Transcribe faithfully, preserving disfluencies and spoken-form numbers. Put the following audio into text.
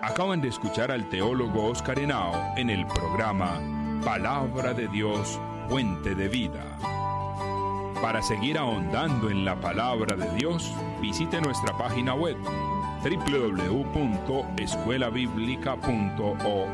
Acaban de escuchar al teólogo Oscar Henao en el programa Palabra de Dios, Fuente de Vida. Para seguir ahondando en la Palabra de Dios, visite nuestra página web doble u doble u doble u punto escuela bíblica punto org.